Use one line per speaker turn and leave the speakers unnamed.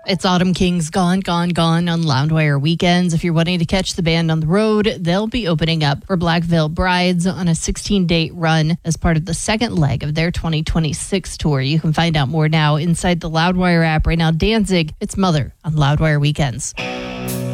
It's Autumn Kings Gone, Gone, Gone on Loudwire weekends. If you're wanting to catch the band on the road, they'll be opening up for Black Veil Brides on a 16-date run as part of the second leg of their 2026 tour. You can find out more now inside the Loudwire app. Right now, Danzig, it's Mother on Loudwire weekends.